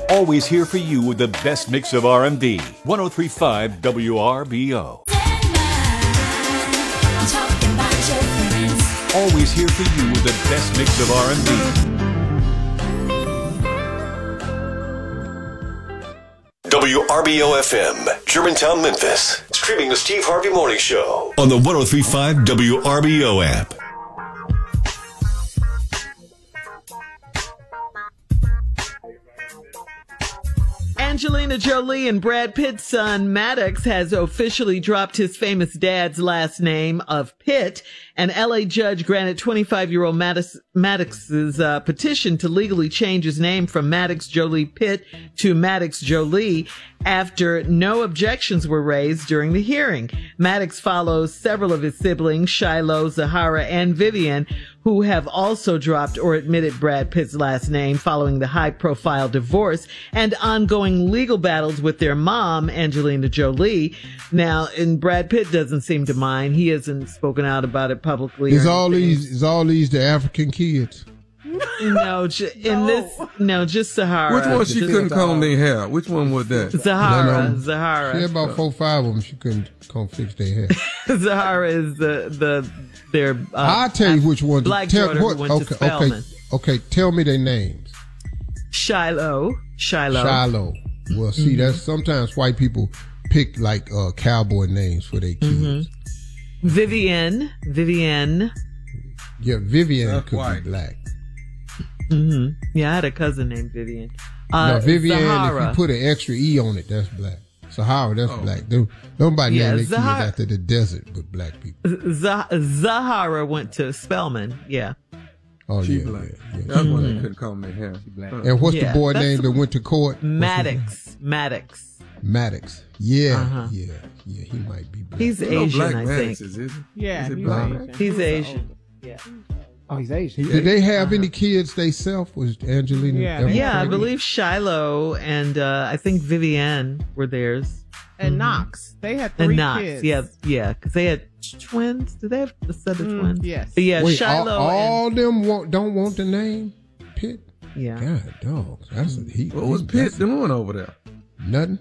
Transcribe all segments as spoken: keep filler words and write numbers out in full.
Always here for you with the best mix of R and B. one oh three point five W R B O. Always here for you with the best mix of R and B. W R B O F M, Germantown, Memphis. Streaming the Steve Harvey Morning Show on the one oh three point five W R B O app. Angelina Jolie and Brad Pitt's son, Maddox, has officially dropped his famous dad's last name of Pitt. An L A judge granted twenty-five-year-old Maddox, Maddox's uh, petition to legally change his name from Maddox Jolie Pitt to Maddox Jolie after no objections were raised during the hearing. Maddox follows several of his siblings, Shiloh, Zahara, and Vivian, who have also dropped or admitted Brad Pitt's last name following the high-profile divorce and ongoing legal battles with their mom, Angelina Jolie. Now, and Brad Pitt doesn't seem to mind. He hasn't spoken out about it publicly. Is all these is all these the African kids? No, ju- in No. this, no, just Zahara. Which one she Just couldn't comb their hair? Which one was that? Zahara, No, no. Zahara. She had about four, five of them. She couldn't come fix their hair. Zahara is the the their. Uh, I'll tell you which one. Black tell, daughter who what, went okay, to Spelman. okay, okay. Tell me their names. Shiloh, Shiloh. Shiloh. Well, see, Mm-hmm. that's sometimes white people pick like uh, cowboy names for their kids. Mm-hmm. Vivian, Vivian. Yeah, Vivian That's could white. be black. Mm-hmm. Yeah, I had a cousin named Vivian. Uh, now, Vivian, Zahara. if you put an extra E on it, that's black. Sahara, that's Oh. black. They- Nobody Yeah, named their Zahara- kids after the desert but black people. Zah- Zahara went to Spelman. Yeah. Oh, She yeah, black. yeah, yeah. That's why they couldn't comb their hair. And what's Yeah, the boy that's name the- that went to court? What's his name? Maddox. Maddox. Maddox. Yeah, Uh-huh. yeah, yeah. He might be black. He's You know Asian, Black I Maddox think. is, is he? Yeah, Is he he's black? Asian. He's Asian. Yeah. Oh, he's Asian. Did they have any kids they self? Was Angelina? Yeah, ever Yeah, I pregnant? believe Shiloh and uh, I think Vivienne were theirs. And Mhm. Knox. They had And three Knox. kids. Yeah, yeah, because they had twins. Did they have a set of Mm, twins? yes. But yeah, Wait, Shiloh. all, all them want, don't want the name Pitt. and, yeah. God, dogs. That's a he. What was he- Pitt that's doing over there? Nothing.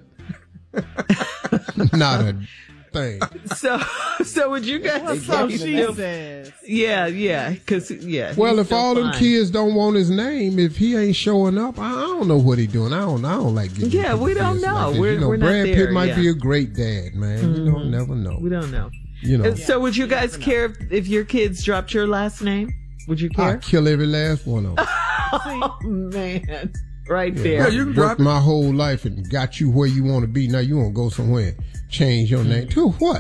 Not a thing. So, so would you guys? So They she gave him says. Yeah, yeah, because yeah. Well, he's if still all them fine. kids don't want his name, if he ain't showing up, I, I don't know what he doing. I don't. I don't like getting. Yeah, people we don't kids know. Like this. We're- you know, we're not Brad there, Pitt might yeah. be a great dad, man. You don't Mhm. never know. we don't know. You know, Uh, So, would you guys care if, if your kids dropped your last name? Would you I care? kill every last one of them. Oh man, right Yeah, there. Yeah, you can drop worked it. my whole life and got you where you want to be. Now you want to go somewhere, and change your name to what?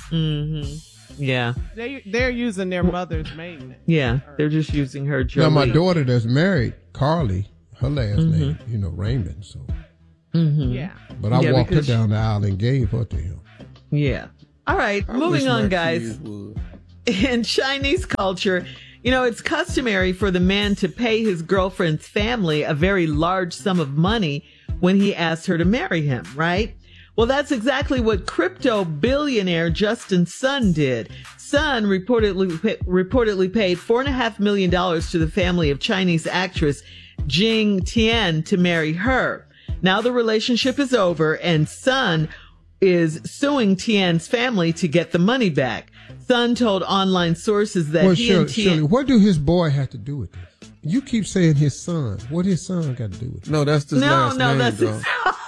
Mm-hmm. Yeah, They, they're using their mother's maiden name. yeah. They're just using her. Jolie. Now my daughter that's married, Carly, her last Mhm. name, you know, Raymond. So, Mm-hmm. Yeah. but I Yeah, walked her because- down the aisle and gave her to him. Yeah. All right, I moving wish on, my guys. kids would. In Chinese culture, you know, it's customary for the man to pay his girlfriend's family a very large sum of money when he asks her to marry him, right? Well, that's exactly what crypto billionaire Justin Sun did. Sun reportedly reportedly paid four and a half million dollars to the family of Chinese actress Jing Tian to marry her. Now the relationship is over, and Sun is suing Tian's family to get the money back. Sun told online sources that Well, he Shirley, and Tian. Shirley, what do his boy have to do with this? You keep saying his son. What his son got to do with it? No, that's his No, last no, name, that's dog. his,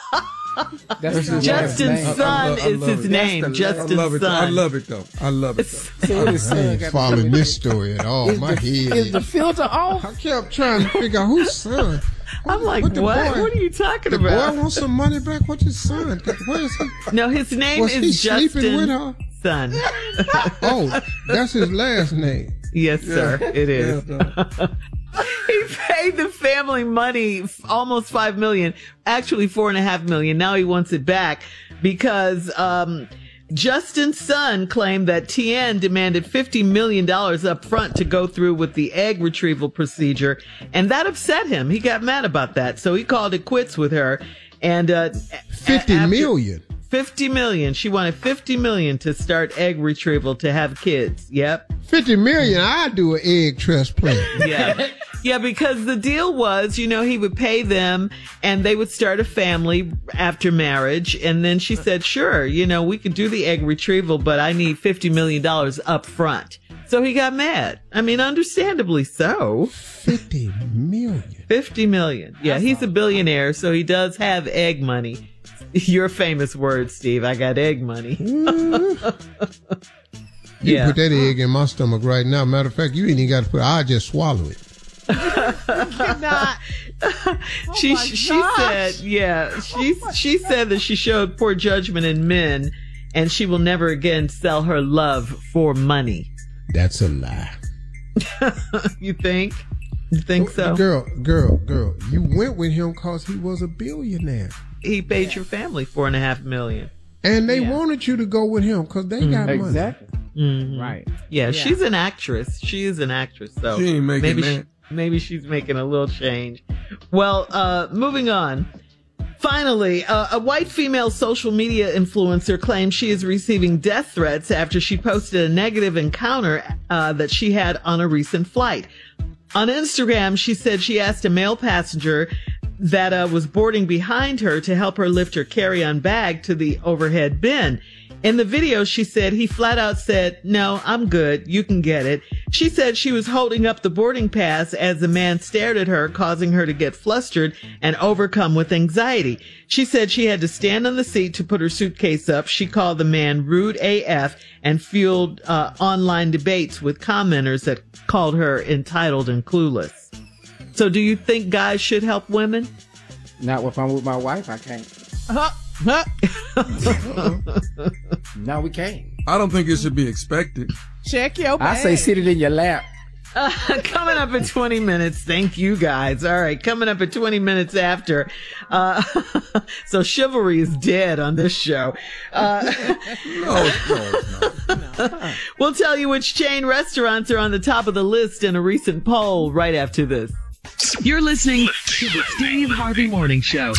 That's his last Justin's name. son I- I is love his it. name. That's the last- I Justin's love it. though. I son. love it though. I love it. Though. So what his I son ain't got to following do with this it? story at all. Is My the, head. is the filter off? I kept trying to figure out whose son. I'm like, What what? the boy- What are you talking The about? boy wants some money back. What's his son? Where is he? No, his name Was he is sleeping with Justin her? Sun. Oh, that's his last name. Yes, sir. It is. Yeah, dog. He paid the family money, f- almost five million, actually four and a half million. Now he wants it back because um, Justin's son claimed that Tien demanded fifty million dollars up front to go through with the egg retrieval procedure, and that upset him. He got mad about that, so he called it quits with her. And uh, Fifty after- million. fifty million. She wanted fifty million to start egg retrieval to have kids. Yep. Fifty million. I do an egg transplant. Yeah. Yeah, because the deal was, you know, he would pay them and they would start a family after marriage. And then she said, sure, you know, we could do the egg retrieval, but I need fifty million dollars up front. So he got mad. I mean, understandably so. fifty million. fifty million. Yeah, he's a billionaire, so he does have egg money. Your famous word, Steve. I got egg money. You Yeah. put that egg in my stomach right now. Matter of fact, you ain't even got to put it. I just swallow it. Not. she my she gosh. said, yeah, she she said that she showed poor judgment in men, and she will never again sell her love for money. That's a lie. You think? You think so? Girl, girl, girl, you went with him because he was a billionaire. He paid your family four and a half million. And they Yeah. wanted you to go with him because they got money. Exactly. Mhm. Right. Yeah, Yeah. she's an actress. She is an actress. So She ain't making maybe that. she, maybe she's making a little change. Well, uh, moving on. Finally, uh, a white female social media influencer claims she is receiving death threats after she posted a negative encounter uh, that she had on a recent flight. On Instagram, she said she asked a male passenger that uh, was boarding behind her to help her lift her carry-on bag to the overhead bin. In the video, she said he flat out said, "No, I'm good. You can get it." She said she was holding up the boarding pass as the man stared at her, causing her to get flustered and overcome with anxiety. She said she had to stand on the seat to put her suitcase up. She called the man rude A F and fueled uh, online debates with commenters that called her entitled and clueless. So do you think guys should help women? Not if I'm with my wife, I can't. Huh, huh. No, we can't. I don't think it should be expected. Check your I bag. say sit it in your lap. Uh, coming up in twenty minutes. Thank you guys. All right. Coming up in twenty minutes after. Uh, so chivalry is dead on this show. Uh, No, no, no. we'll tell you which chain restaurants are on the top of the list in a recent poll right after this. You're listening to the Steve Harvey Morning Show.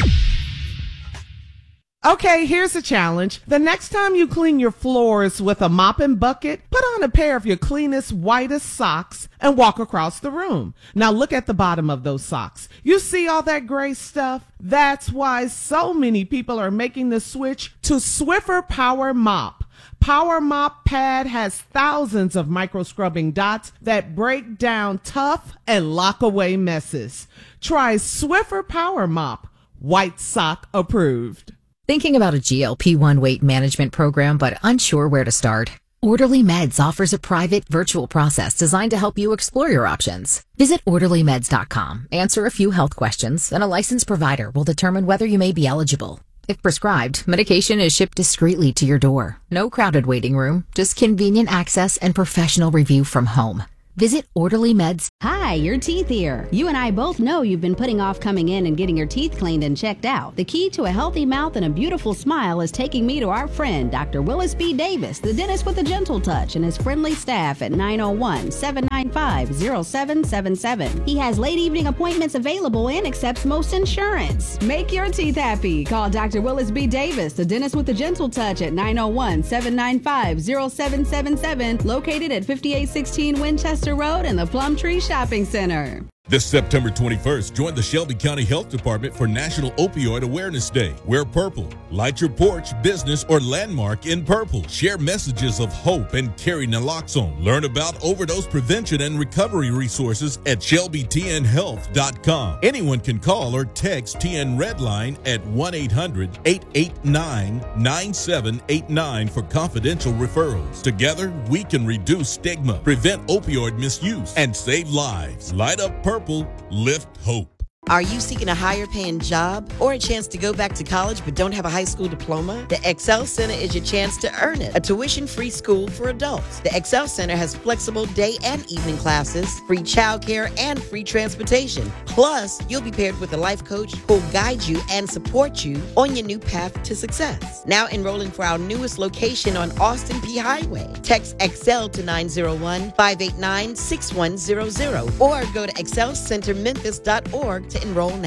Okay, here's a challenge. The next time you clean your floors with a mop and bucket, put on a pair of your cleanest, whitest socks and walk across the room. Now look at the bottom of those socks. You see all that gray stuff? That's why so many people are making the switch to Swiffer Power Mop. Power Mop Pad has thousands of micro scrubbing dots that break down tough and lock away messes. Try Swiffer Power Mop. White sock approved. Thinking about a G L P one weight management program but unsure where to start? Orderly Meds offers a private virtual process designed to help you explore your options. Visit orderly meds dot com, answer a few health questions, and a licensed provider will determine whether you may be eligible. If prescribed, medication is shipped discreetly to your door. No crowded waiting room, just convenient access and professional review from home. Visit Orderly Meds. Hi, your teeth here. You and I both know you've been putting off coming in and getting your teeth cleaned and checked out. The key to a healthy mouth and a beautiful smile is taking me to our friend, Doctor Willis B. Davis, the dentist with a gentle touch, and his friendly staff at nine oh one, seven nine five, oh seven seven seven. He has late evening appointments available and accepts most insurance. Make your teeth happy. Call Doctor Willis B. Davis, the dentist with a gentle touch, at nine oh one, seven nine five, oh seven seven seven, located at fifty-eight sixteen Winchester Road in the Plumtree Shopping Center. This September twenty-first, join the Shelby County Health Department for National Opioid Awareness Day. Wear purple. Light your porch, business, or landmark in purple. Share messages of hope and carry naloxone. Learn about overdose prevention and recovery resources at shelby t n health dot com. Anyone can call or text T N Redline at one eight hundred, eight eight nine, nine seven eight nine for confidential referrals. Together, we can reduce stigma, prevent opioid misuse, and save lives. Light up purple. Lift hope. Are you seeking a higher paying job or a chance to go back to college but don't have a high school diploma? The Excel Center is your chance to earn it. A tuition-free school for adults. The Excel Center has flexible day and evening classes, free childcare, and free transportation. Plus, you'll be paired with a life coach who'll guide you and support you on your new path to success. Now enrolling for our newest location on Austin P Highway. Text Excel to nine oh one, five eight nine, six one zero zero or go to excel center memphis dot org to enroll now.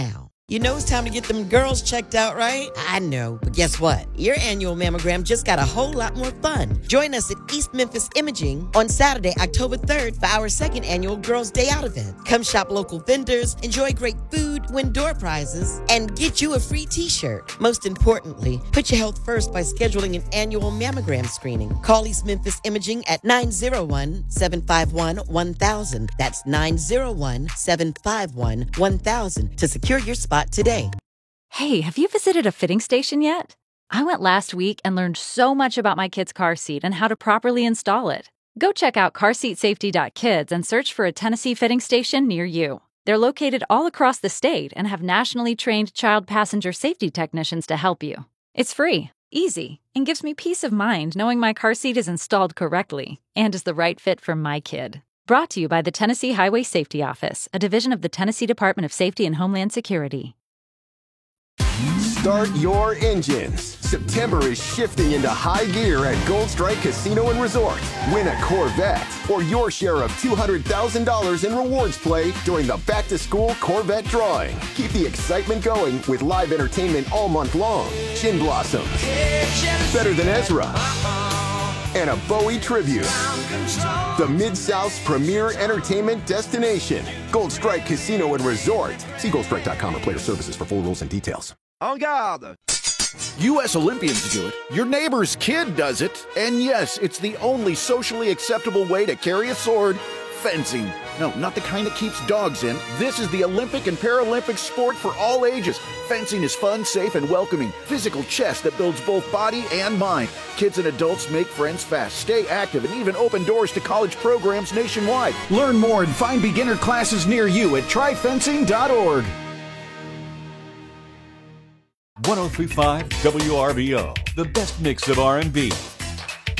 You know it's time to get them girls checked out, right? I know, but guess what? Your annual mammogram just got a whole lot more fun. Join us at East Memphis Imaging on Saturday, October third for our second annual Girls Day Out event. Come shop local vendors, enjoy great food, win door prizes, and get you a free t-shirt. Most importantly, put your health first by scheduling an annual mammogram screening. Call East Memphis Imaging at nine oh one, seven five one, one thousand. That's nine oh one, seven five one, one thousand to secure your spot today. Hey, have you visited a fitting station yet? I went last week and learned so much about my kid's car seat and how to properly install it. Go check out car seat safety dot kids and search for a Tennessee fitting station near you. They're located all across the state and have nationally trained child passenger safety technicians to help you. It's free, easy, and gives me peace of mind knowing my car seat is installed correctly and is the right fit for my kid. Brought to you by the Tennessee Highway Safety Office, a division of the Tennessee Department of Safety and Homeland Security. Start your engines. September is shifting into high gear at Gold Strike Casino and Resort. Win a Corvette or your share of two hundred thousand dollars in rewards play during the back-to-school Corvette drawing. Keep the excitement going with live entertainment all month long. Chin Blossoms, Better Than Ezra, and a Bowie tribute. The Mid-South's premier entertainment destination. Gold Strike Casino and Resort. See gold strike dot com or player services for full rules and details. En garde! U S Olympians do it. Your neighbor's kid does it. And yes, it's the only socially acceptable way to carry a sword. Fencing. No, not the kind that keeps dogs in. This is the Olympic and Paralympic sport for all ages. Fencing is fun, safe, and welcoming. Physical chess that builds both body and mind. Kids and adults make friends fast, stay active, and even open doors to college programs nationwide. Learn more and find beginner classes near you at try fencing dot org. one oh three point five W R B O, the best mix of R and B,